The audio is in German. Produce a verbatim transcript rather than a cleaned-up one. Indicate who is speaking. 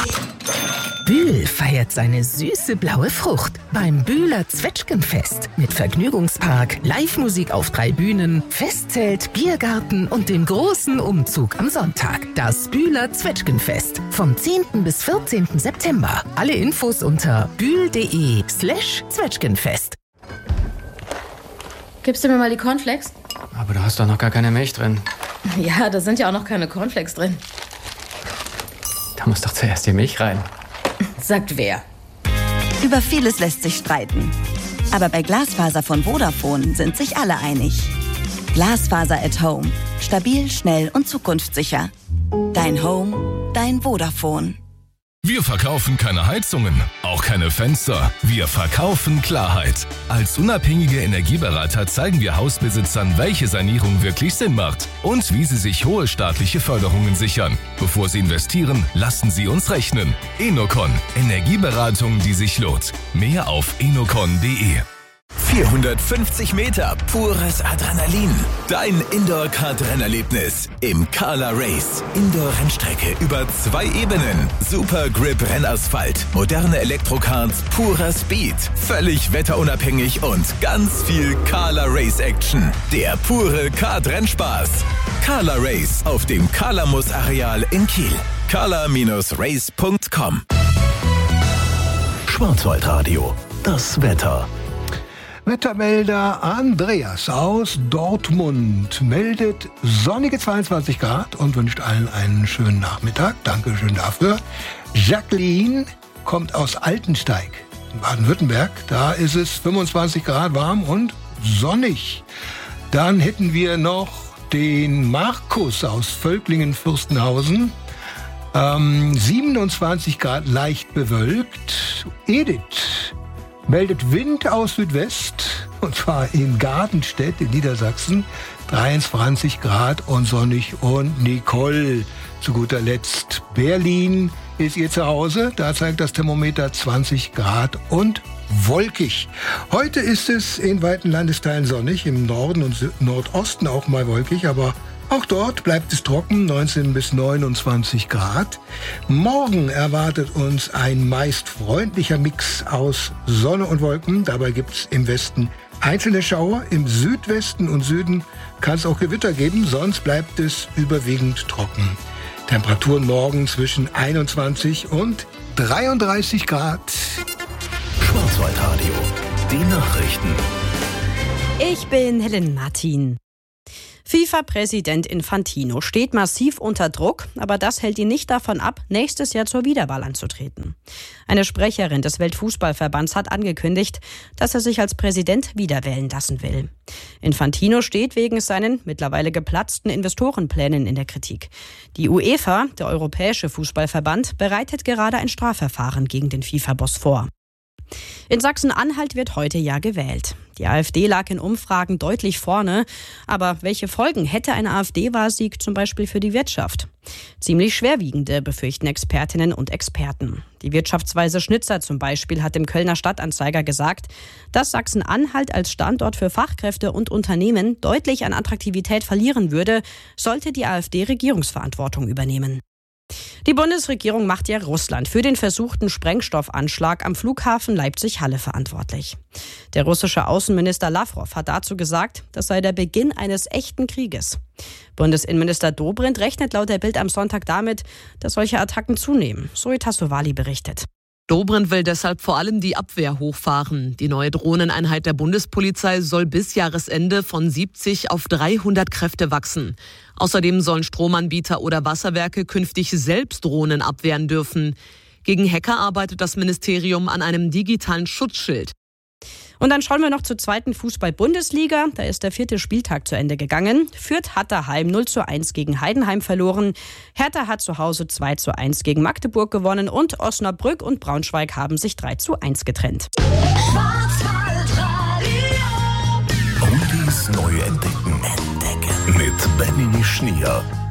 Speaker 1: Bühl feiert seine süße blaue Frucht beim Bühler Zwetschgenfest mit Vergnügungspark, Live-Musik auf drei Bühnen, Festzelt, Biergarten und dem großen Umzug am Sonntag. Das Bühler Zwetschgenfest vom zehnten bis vierzehnten September. Alle Infos unter bühl.de slash Zwetschgenfest.
Speaker 2: Gibst du mir mal die Cornflakes?
Speaker 3: Aber du hast doch noch gar keine Milch drin.
Speaker 2: Ja, da sind ja auch noch keine Cornflakes drin.
Speaker 3: Da muss doch zuerst die Milch rein.
Speaker 2: Sagt wer?
Speaker 4: Über vieles lässt sich streiten. Aber bei Glasfaser von Vodafone sind sich alle einig. Glasfaser at Home. Stabil, schnell und zukunftssicher. Dein Home, dein Vodafone.
Speaker 5: Wir verkaufen keine Heizungen, auch keine Fenster. Wir verkaufen Klarheit. Als unabhängige Energieberater zeigen wir Hausbesitzern, welche Sanierung wirklich Sinn macht und wie sie sich hohe staatliche Förderungen sichern. Bevor sie investieren, lassen sie uns rechnen. Enocon. Energieberatung, die sich lohnt. Mehr auf enocon punkt de.
Speaker 6: vierhundertfünfzig Meter pures Adrenalin. Dein Indoor-Kart-Rennerlebnis im Carla Race. Indoor-Rennstrecke über zwei Ebenen. Super Grip-Rennasphalt. Moderne Elektrokarts, purer Speed. Völlig wetterunabhängig und ganz viel Carla Race-Action. Der pure Kart-Rennspaß. Carla Race auf dem Carlamus-Areal in Kiel. carla Race punkt com.
Speaker 7: Schwarzwaldradio. Das Wetter. Wettermelder Andreas aus Dortmund meldet sonnige zweiundzwanzig Grad und wünscht allen einen schönen Nachmittag. Dankeschön dafür. Jacqueline kommt aus Altensteig in Baden-Württemberg. Da ist es fünfundzwanzig Grad warm und sonnig. Dann hätten wir noch den Markus aus Völklingen-Fürstenhausen. Ähm, siebenundzwanzig Grad leicht bewölkt. Edith meldet Wind aus Südwest, und zwar in Gartenstedt in Niedersachsen, dreiundzwanzig Grad und sonnig. Und Nicole, zu guter Letzt, Berlin ist ihr Zuhause, da zeigt das Thermometer zwanzig Grad und wolkig. Heute ist es in weiten Landesteilen sonnig, im Norden und Nordosten auch mal wolkig, aber auch dort bleibt es trocken, neunzehn bis neunundzwanzig Grad. Morgen erwartet uns ein meist freundlicher Mix aus Sonne und Wolken. Dabei gibt es im Westen einzelne Schauer. Im Südwesten und Süden kann es auch Gewitter geben, sonst bleibt es überwiegend trocken. Temperaturen morgen zwischen einundzwanzig und dreiunddreißig Grad. Schwarzwaldradio. Die Nachrichten.
Speaker 8: Ich bin Helen Martin. FIFA-Präsident Infantino steht massiv unter Druck, aber das hält ihn nicht davon ab, nächstes Jahr zur Wiederwahl anzutreten. Eine Sprecherin des Weltfußballverbands hat angekündigt, dass er sich als Präsident wiederwählen lassen will. Infantino steht wegen seinen mittlerweile geplatzten Investorenplänen in der Kritik. Die UEFA, der Europäische Fußballverband, bereitet gerade ein Strafverfahren gegen den FIFA-Boss vor. In Sachsen-Anhalt wird heute ja gewählt. Die AfD lag in Umfragen deutlich vorne. Aber welche Folgen hätte ein AfD-Wahlsieg zum Beispiel für die Wirtschaft? Ziemlich schwerwiegende, befürchten Expertinnen und Experten. Die Wirtschaftsweise Schnitzer zum Beispiel hat dem Kölner Stadtanzeiger gesagt, dass Sachsen-Anhalt als Standort für Fachkräfte und Unternehmen deutlich an Attraktivität verlieren würde, sollte die AfD Regierungsverantwortung übernehmen. Die Bundesregierung macht ja Russland für den versuchten Sprengstoffanschlag am Flughafen Leipzig-Halle verantwortlich. Der russische Außenminister Lawrow hat dazu gesagt, das sei der Beginn eines echten Krieges. Bundesinnenminister Dobrindt rechnet laut der Bild am Sonntag damit, dass solche Attacken zunehmen. Zoe Tassovali berichtet.
Speaker 9: Dobrindt will deshalb vor allem die Abwehr hochfahren. Die neue Drohneneinheit der Bundespolizei soll bis Jahresende von siebzig auf dreihundert Kräfte wachsen. Außerdem sollen Stromanbieter oder Wasserwerke künftig selbst Drohnen abwehren dürfen. Gegen Hacker arbeitet das Ministerium an einem digitalen Schutzschild.
Speaker 8: Und dann schauen wir noch zur zweiten Fußball-Bundesliga. Da ist der vierte Spieltag zu Ende gegangen. Fürth hat daheim null zu eins gegen Heidenheim verloren. Hertha hat zu Hause zwei zu eins gegen Magdeburg gewonnen. Und Osnabrück und Braunschweig haben sich drei zu eins getrennt.
Speaker 7: Oldies neu entdecken. Entdecken. Mit Benny Schnier.